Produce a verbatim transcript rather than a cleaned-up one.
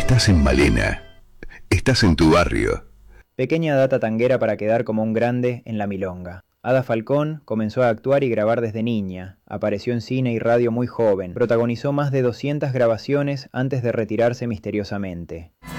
estás en Malena. Estás en tu barrio. Pequeña data tanguera para quedar como un grande en la milonga. Ada Falcón comenzó a actuar y grabar desde niña. Apareció en cine y radio muy joven. Protagonizó más de doscientas grabaciones antes de retirarse misteriosamente.